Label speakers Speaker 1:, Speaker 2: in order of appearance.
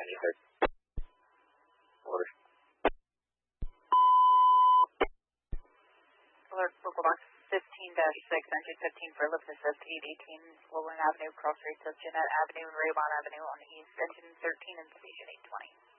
Speaker 1: Order.
Speaker 2: Alert Local Box 15-6, engine 15 for ellipsis speed 18, Lowland Avenue, cross rates of Jeanette Avenue and Raybon Avenue on the east, engine 13 and station 820.